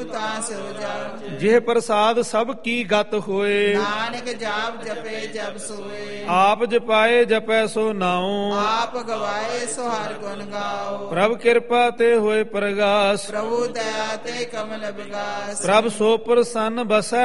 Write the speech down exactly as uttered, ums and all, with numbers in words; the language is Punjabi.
ਤਾਂ ਸੋ ਜਾਓ। ਜਿਹ ਪ੍ਰਸਾਦ ਸਭ ਕੀ ਗਤ ਹੋਏ, ਨਾਨਕ ਜਾਪ ਜਪੇ ਜਪ ਸੋਏ। ਆਪ ਜਪਾਏ ਜਪੈ ਸੋ ਨਾਉ, ਆਪ ਗਵਾਏ ਸੋ ਹਰਿ ਗੁਣ ਗਾਓ। ਪ੍ਰਭ ਕਿਰਪਾ ਤੇ ਹੋਏ ਪ੍ਰਗਾਸ, ਪ੍ਰਭੂ ਦਇਆ ਤੇ ਕਮਲ ਵਿਗਾਸ। ਪ੍ਰਭ ਸੋ ਪ੍ਰਸੰਨ ਬਸੈ